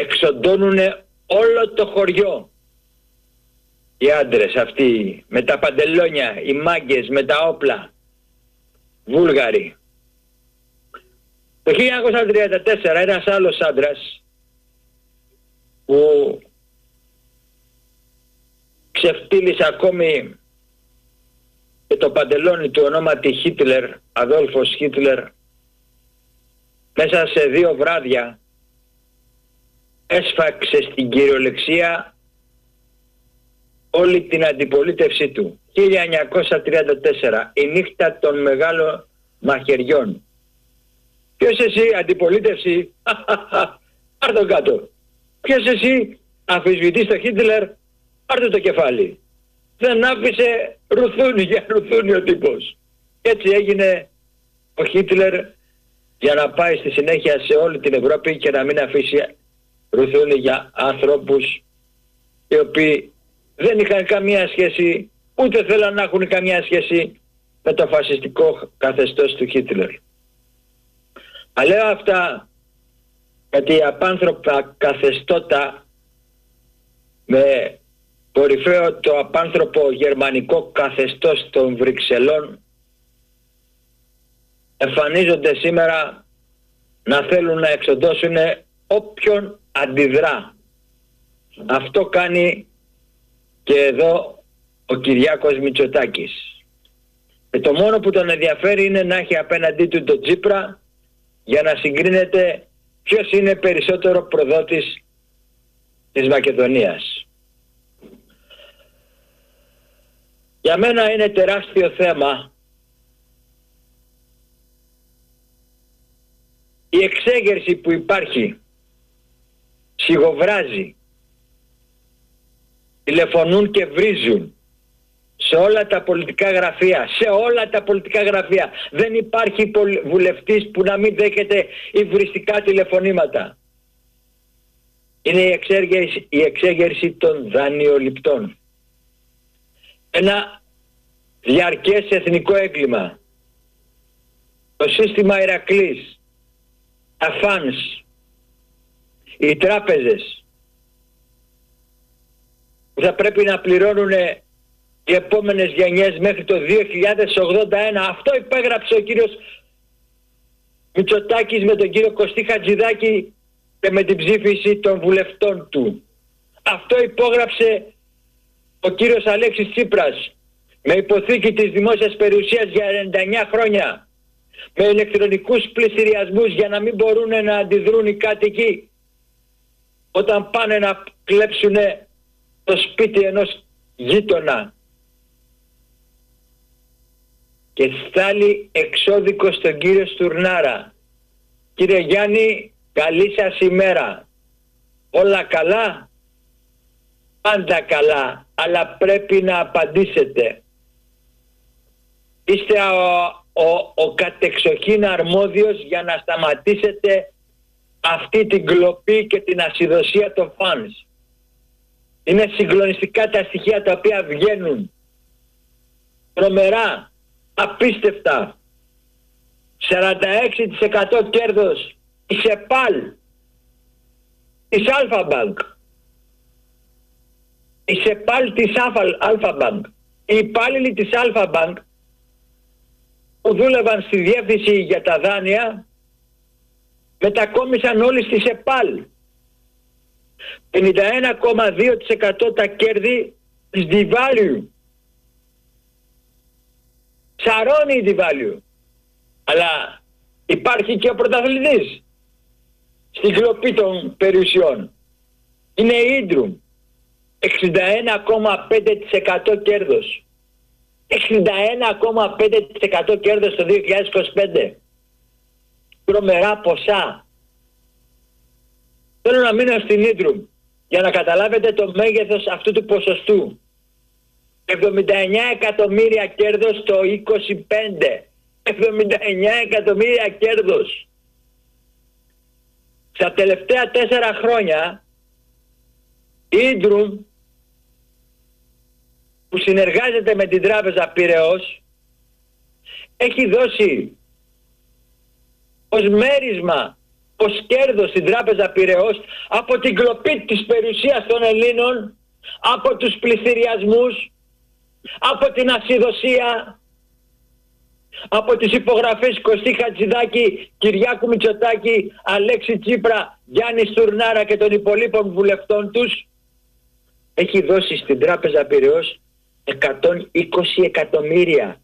εξοντώνουν όλο το χωριό. Οι άντρες αυτοί με τα παντελόνια, οι μάγκες με τα όπλα, Βούλγαροι. Το 1934 ένας άλλος άντρας που ξεφτύλισε ακόμη και το παντελόνι του ονόματι Χίτλερ, Αδόλφος Χίτλερ, μέσα σε 2 βράδια έσφαξε στην κυριολεξία όλη την αντιπολίτευσή του. 1934, η νύχτα των μεγάλων μαχαιριών. Ποιος εσύ, αντιπολίτευση, πάρ' τον κάτω. Ποιος εσύ, αμφισβητείς το Χίτλερ, πάρ' το κεφάλι. Δεν άφησε ρουθούνι για ρουθούνι ο τύπος. Έτσι έγινε ο Χίτλερ για να πάει στη συνέχεια σε όλη την Ευρώπη και να μην αφήσει ρουθούνι για ανθρώπους οι οποίοι δεν είχαν καμία σχέση, ούτε θέλαν να έχουν καμία σχέση με το φασιστικό καθεστώς του Χίτλερ. Αλλά λέω αυτά γιατί οι απάνθρωπα καθεστώτα με κορυφαίο το απάνθρωπο γερμανικό καθεστώς των Βρυξελών εμφανίζονται σήμερα να θέλουν να εξοντώσουν όποιον αντιδρά. Αυτό κάνει και εδώ ο Κυριάκος Μητσοτάκης. Και το μόνο που τον ενδιαφέρει είναι να έχει απέναντί του τον Τσίπρα για να συγκρίνεται ποιος είναι περισσότερο προδότης της Μακεδονίας. Για μένα είναι τεράστιο θέμα η εξέγερση που υπάρχει, σιγοβράζει, τηλεφωνούν και βρίζουν σε όλα τα πολιτικά γραφεία, σε όλα τα πολιτικά γραφεία. Δεν υπάρχει βουλευτής που να μην δέχεται υβριστικά τηλεφωνήματα. Είναι η εξέγερση των δανειοληπτών. Ένα διαρκές εθνικό έγκλημα. Το σύστημα Ηρακλής, τα φανς, οι τράπεζες που θα πρέπει να πληρώνουν οι επόμενες γενιές μέχρι το 2081. Αυτό υπέγραψε ο κύριος Μητσοτάκης με τον κύριο Κωστή Χατζηδάκη και με την ψήφιση των βουλευτών του. Αυτό υπόγραψε ο κύριος Αλέξης Τσίπρας με υποθήκη της δημόσιας περιουσίας για 99 χρόνια, με ηλεκτρονικούς πληστηριασμούς για να μην μπορούν να αντιδρούν οι κάτοικοι όταν πάνε να κλέψουν το σπίτι ενός γείτονα. Και στάλει εξώδικο στον κύριο Στουρνάρα. Κύριε Γιάννη, καλή σας ημέρα. Όλα καλά? Πάντα καλά, αλλά πρέπει να απαντήσετε. Είστε ο κατεξοχήν αρμόδιος για να σταματήσετε αυτή την κλοπή και την ασυδοσία των φανς. Είναι συγκλονιστικά τα στοιχεία τα οποία βγαίνουν. Τρομερά, απίστευτα. 46% κέρδος η ΣΕΠΑΛ, της Αλφα-Μπανκ. Η ΣΕΠΑΛ της Αλφα-Μπανκ. Οι υπάλληλοι της Αλφα-Μπανκ που δούλευαν στη διεύθυνση για τα δάνεια μετακόμισαν όλοι στη ΣΕΠΑΛ. 51,2% τα κέρδη της D-Value. Σαρώνει η D-Value. Αλλά υπάρχει και ο πρωταθλητής στην κλοπή των περιουσιών. Είναι η Idrum. 61,5% κέρδος. 61,5% κέρδος το 2025. Τρομερά ποσά. Θέλω να μείνω στην Idrum για να καταλάβετε το μέγεθος αυτού του ποσοστού. 79 εκατομμύρια κέρδος το 25. 79 εκατομμύρια κέρδος. Στα τελευταία 4 χρόνια η Idrum, που συνεργάζεται με την τράπεζα Πειραιώς, έχει δώσει ως μέρισμα ως κέρδος στην Τράπεζα Πειραιώς από την κλοπή της περιουσίας των Ελλήνων, από τους πληστηριασμούς, από την ασυδοσία, από τις υπογραφές Κωστή Χατζηδάκη, Κυριάκου Μητσοτάκη, Αλέξη Τσίπρα, Γιάννη Στουρνάρα και των υπολείπων βουλευτών τους, έχει δώσει στην Τράπεζα Πειραιώς 120 εκατομμύρια.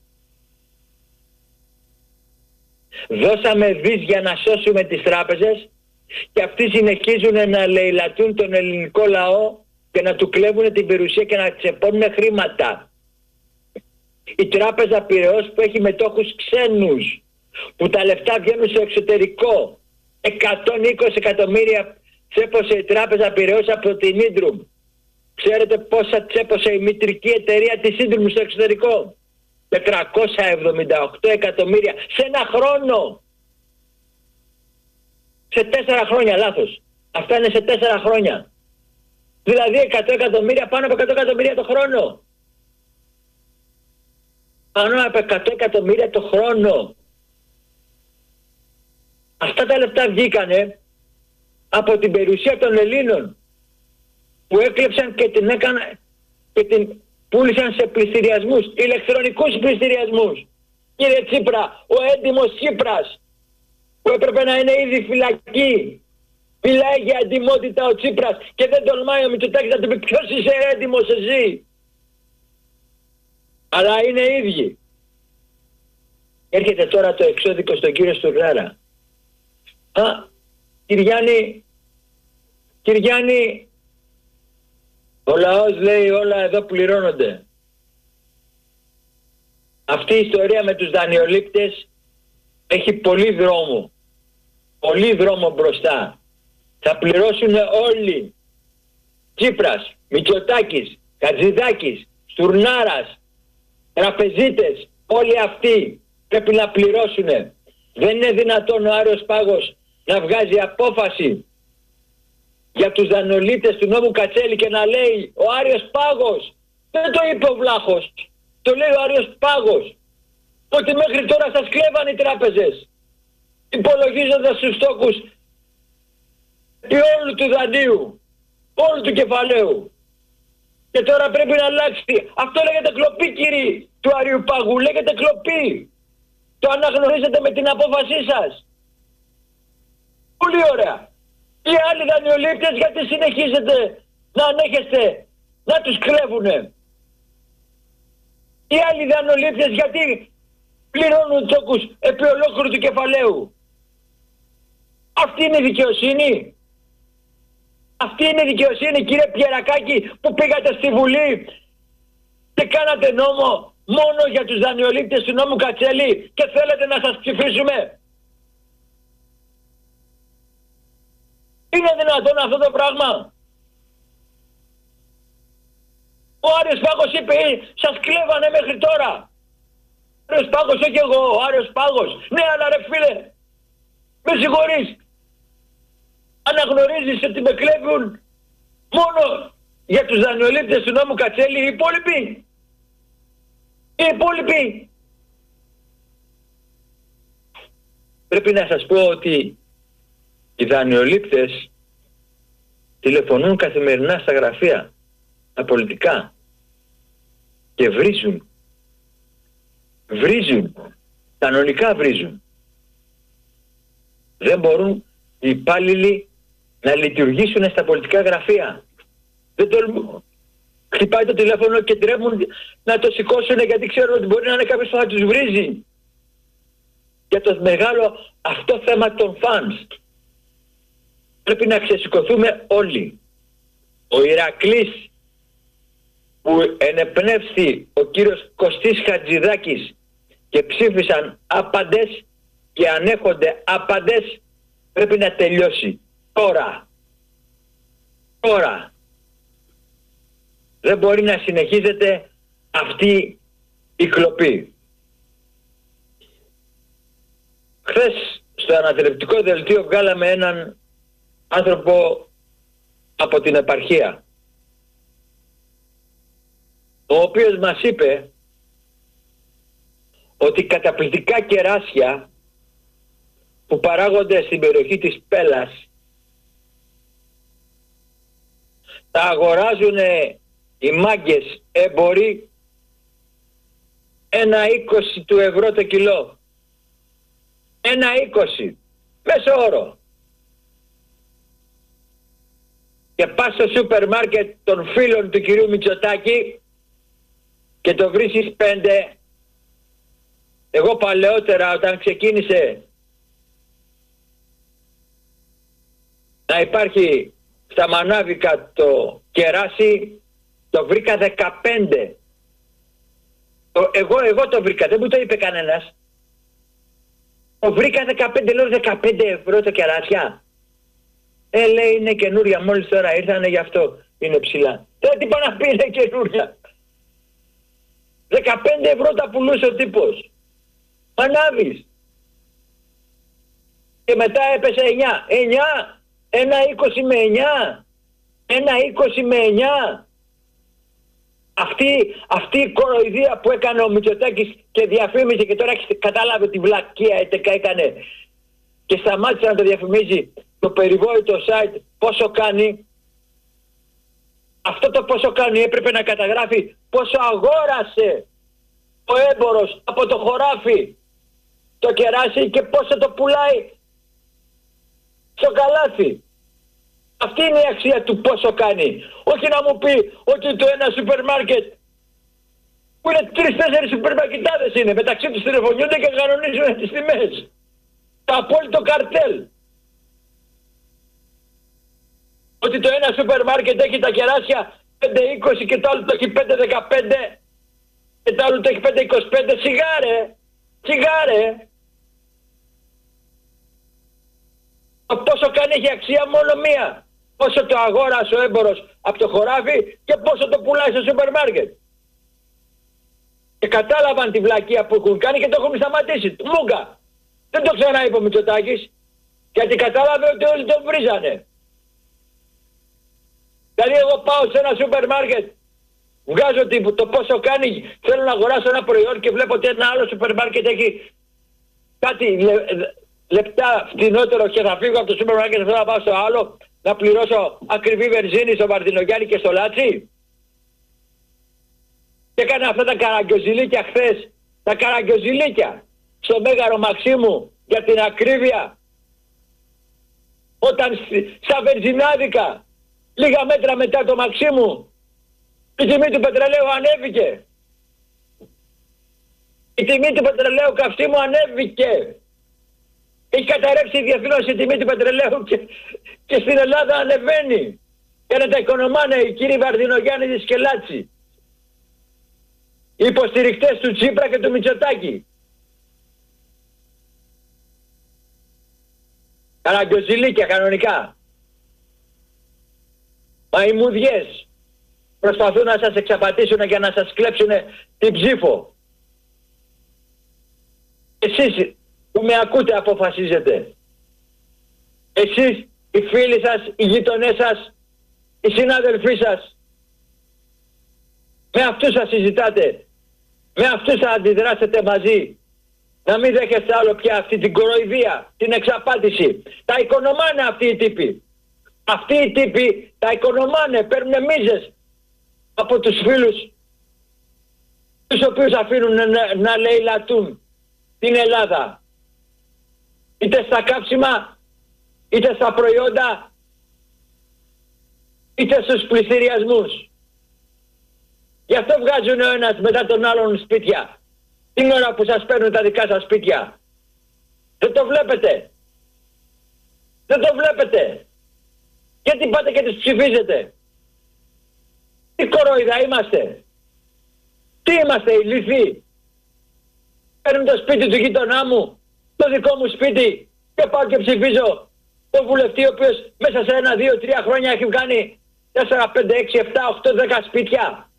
Δώσαμε δις για να σώσουμε τις τράπεζες και αυτοί συνεχίζουν να λαιλατούν τον ελληνικό λαό και να του κλέβουν την περιουσία και να τσεπώνουν χρήματα. Η Τράπεζα Πειραιώς που έχει μετόχους ξένους, που τα λεφτά βγαίνουν στο εξωτερικό, 120 εκατομμύρια τσέπωσε η Τράπεζα Πειραιώς από την Ίντρουμ. Ξέρετε πόσα τσέπωσε η μητρική εταιρεία της Ίντρουμ στο εξωτερικό? 478 εκατομμύρια σε ένα χρόνο. Σε 4 χρόνια, λάθος. Αυτά είναι σε 4 χρόνια. Δηλαδή 100 εκατομμύρια, πάνω από 100 εκατομμύρια το χρόνο. Πάνω από 100 εκατομμύρια το χρόνο. Αυτά τα λεφτά βγήκανε από την περιουσία των Ελλήνων που έκλεψαν και την έκαναν και την πούλησαν σε πληστηριασμούς, ηλεκτρονικούς πληστηριασμούς. Κύριε Τσίπρα, ο έντιμος Τσίπρας που έπρεπε να είναι ήδη φυλακή, μιλάει για εντιμότητα ο Τσίπρας και δεν τολμάει ο Μητσοτάκης να του πει ποιος είσαι έντιμος εσύ. Αλλά είναι ίδιοι. Έρχεται τώρα το εξώδικο στον κύριο Στουρνάρα. Κυριάννη, ο λαός λέει όλα εδώ πληρώνονται. Αυτή η ιστορία με τους δανειολήπτες έχει πολύ δρόμο. Πολύ δρόμο μπροστά. Θα πληρώσουν όλοι. Τσίπρας, Μητσοτάκης, Χατζηδάκης, Στουρνάρας, τραπεζίτες, όλοι αυτοί πρέπει να πληρώσουν. Δεν είναι δυνατόν ο Άριος Πάγος να βγάζει απόφαση για τους δανειολήπτες του νόμου Κατσέλη και να λέει ο Άριος Πάγος, δεν το είπε ο Βλάχος, το λέει ο Άριος Πάγος, ότι μέχρι τώρα σας κλέβαν οι τράπεζες υπολογίζοντας τους στόχους επί όλου του δανείου, όλου του κεφαλαίου. Και τώρα πρέπει να αλλάξει. Αυτό λέγεται κλοπή, κύριοι του Άριου Πάγου, λέγεται κλοπή. Το αναγνωρίζετε με την απόφασή σας. Πολύ ωραία. Οι άλλοι δανειολήπτες γιατί συνεχίζετε να ανέχεστε να τους κλέβουνε? Οι άλλοι δανειολήπτες γιατί πληρώνουν τσόκους επί ολόκληρου του κεφαλαίου? Αυτή είναι η δικαιοσύνη? Αυτή είναι η δικαιοσύνη, κύριε Πιερακάκη, που πήγατε στη Βουλή και κάνατε νόμο μόνο για τους δανειολήπτες του νόμου Κατσέλη και θέλετε να σας ψηφίσουμε? Είναι δυνατόν αυτό το πράγμα? Ο Άριος Πάγος είπε σας κλέβανε μέχρι τώρα. Ο Άριος Πάγος, όχι εγώ, ο Άριος Πάγος. Ναι, αλλά ρε φίλε, με συγχωρείς, αναγνωρίζεις ότι με κλέβουν μόνο για τους δανειολήπτες του νόμου Κατσέλη? Οι υπόλοιποι, οι υπόλοιποι. Πρέπει να σας πω ότι οι δανειολήπτες τηλεφωνούν καθημερινά στα γραφεία, τα πολιτικά, και βρίζουν. Βρίζουν. Κανονικά βρίζουν. Δεν μπορούν οι υπάλληλοι να λειτουργήσουν στα πολιτικά γραφεία. Δεν τολμούν. Χτυπάει το τηλέφωνο και τρέμουν να το σηκώσουν γιατί ξέρουν ότι μπορεί να είναι κάποιος που θα τους βρίζει. Για το μεγάλο αυτό θέμα των φανς. Πρέπει να ξεσηκωθούμε όλοι. Ο Ηρακλής που ενεπνεύσει ο κύριος Κωστής Χατζηδάκης και ψήφισαν άπαντες και ανέχονται άπαντες, πρέπει να τελειώσει. Τώρα. Τώρα. Δεν μπορεί να συνεχίζεται αυτή η κλοπή. Χθες στο ανατρεπτικό δελτίο βγάλαμε έναν άνθρωπο από την επαρχία, ο οποίος μας είπε ότι καταπληκτικά κεράσια που παράγονται στην περιοχή της Πέλας τα αγοράζουν οι μάγκες έμποροι 1,20 του ευρώ το κιλό. 1,20 μέσο όρο. Και πας στο σούπερ μάρκετ των φίλων του κυρίου Μητσοτάκη και το βρίσκεις 5. Εγώ παλαιότερα όταν ξεκίνησε να υπάρχει στα μανάβικα το κεράσι, το βρήκα 15. Εγώ το βρήκα, δεν μου το είπε κανένας. Το βρήκα 15, λέω 15 ευρώ το κεράσια. Λέει είναι καινούρια, μόλις τώρα ήρθανε, γι' αυτό είναι ψηλά. Τι πάει να πει, είναι καινούρια. 15 ευρώ τα πουλούσε ο τύπος. Μανάβης. Και μετά έπεσε 9. 1,20 με 9. 1,20 με 9. Αυτή η κοροϊδία που έκανε ο Μητσοτάκης και διαφήμιζε και τώρα έχει κατάλαβε τη βλακεία έκανε και σταμάτησε να το διαφημίζει το περιβόητο site πόσο κάνει. Αυτό το πόσο κάνει έπρεπε να καταγράφει πόσο αγόρασε ο έμπορος από το χωράφι το κεράσι και πόσο το πουλάει στο καλάθι. Αυτή είναι η αξία του πόσο κάνει. Όχι να μου πει ότι το ένα σούπερ μάρκετ που είναι 3-4 σούπερ μαρκετάδες είναι, μεταξύ τους τηλεφωνιούνται και κανονίζουν τις τιμές. Το απόλυτο καρτέλ. Ότι το ένα σούπερ μάρκετ έχει τα κεράσια 5-20 και το άλλο το έχει 5-15 και το άλλο το έχει 5-25. Σιγάρε. Το πόσο κάνει έχει αξία μόνο μία. Πόσο το αγόρασε ο έμπορος από το χωράφι και πόσο το πουλάει στο σούπερ μάρκετ. Και κατάλαβαν τη βλακεία που έχουν κάνει και το έχουν σταματήσει. Μούγκα. Δεν το ξαναείπε ο Μητσοτάκης. Γιατί κατάλαβε ότι όλοι τον βρίζανε. Δηλαδή εγώ πάω σε ένα σούπερ μάρκετ, βγάζω το πόσο κάνει, θέλω να αγοράσω ένα προϊόν και βλέπω ότι ένα άλλο σούπερ μάρκετ έχει κάτι λεπτά φτηνότερο και θα φύγω από το σούπερ μάρκετ, θέλω να πάω στο άλλο, να πληρώσω ακριβή βενζίνη στο Μαρτινογιάννη και στο Λάτσι. Και έκανα αυτά τα καραγκιοζηλίκια χθες, τα καραγκιοζηλίκια στο Μέγαρο Μαξίμου για την ακρίβεια, όταν στα βενζινάδικα λίγα μέτρα μετά το Μαξίμου η τιμή του πετρελαίου ανέβηκε. Η τιμή του πετρελαίου καυσίμου ανέβηκε. Έχει καταρρεύσει διεθνώς η τιμή του πετρελαίου και στην Ελλάδα ανεβαίνει. Για να τα οικονομάνε οι κύριοι Βαρδινογιάννηδης και Λάτσι. Οι υποστηρικτές του Τσίπρα και του Μητσοτάκη. Καραγκιοζηλίκια κανονικά. Μαϊμουδιές προσπαθούν να σας εξαπατήσουν για να σας κλέψουν την ψήφο. Εσείς που με ακούτε αποφασίζετε. Εσείς, οι φίλοι σας, οι γειτονές σας, οι συνάδελφοί σας. Με αυτούς θα συζητάτε. Με αυτούς θα αντιδράσετε μαζί. Να μην δέχεστε άλλο πια αυτή την κοροϊδία, την εξαπάτηση. Τα οικονομάνε αυτοί οι τύποι. Αυτοί οι τύποι τα οικονομάνε, παίρνουν μίζες από τους φίλους τους οποίους αφήνουν να λαιλατούν την Ελλάδα. Είτε στα κάψιμα, είτε στα προϊόντα, είτε στους πληστηριασμούς. Γι' αυτό βγάζουν ο ένας μετά τον άλλον σπίτια. Την ώρα που σας παίρνουν τα δικά σας σπίτια. Δεν το βλέπετε. Δεν το βλέπετε. Γιατί πάτε και τους ψηφίζετε. Τι κορόιδα είμαστε. Τι είμαστε ηλίθιοι. Παίρνουν το σπίτι του γείτονά μου, το δικό μου σπίτι και πάω και ψηφίζω τον βουλευτή ο οποίος μέσα σε 1, 2, 3 χρόνια έχει κάνει 4, 5, 6, 7, 8, 10 σπίτια.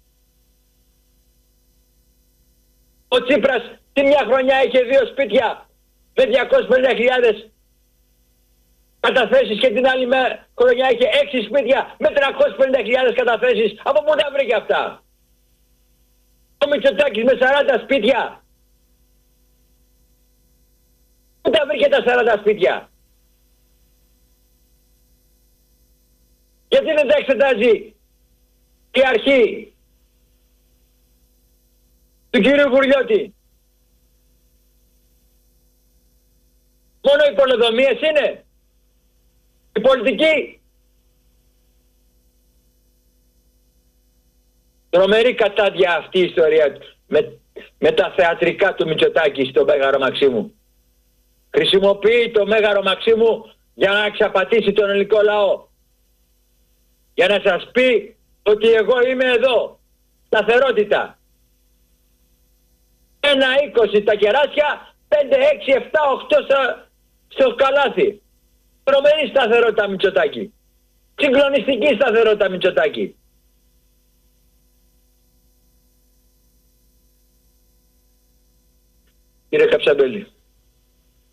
Ο Τσίπρας τη μια χρονιά είχε 2 σπίτια με 250.000 καταθέσεις και την άλλη χρονιά είχε 6 σπίτια με 350.000 καταθέσεις. Από πού τα βρήκε αυτά. Ο Μητσοτάκης με 40 σπίτια. Πού τα βρήκε και τα 40 σπίτια? Γιατί δεν τα εξετάζει η αρχή του κύριου Βουριώτη? Μόνο οι πολεοδομίες είναι η πολιτική? Τρομερή κατάδια αυτή η ιστορία με τα θεατρικά του Μητσοτάκη στο Μέγαρο Μαξίμου. Χρησιμοποιεί το Μέγαρο Μαξίμου για να εξαπατήσει τον ελληνικό λαό. Για να σας πει ότι εγώ είμαι εδώ. Σταθερότητα. 1,20 τα κεράσια, 5, 6, 7, 8 στο καλάθι. Τρομερή σταθερότητα Μητσοτάκη. Συγκλονιστική σταθερότητα Μητσοτάκη. Κύριε Καψαμπέλη.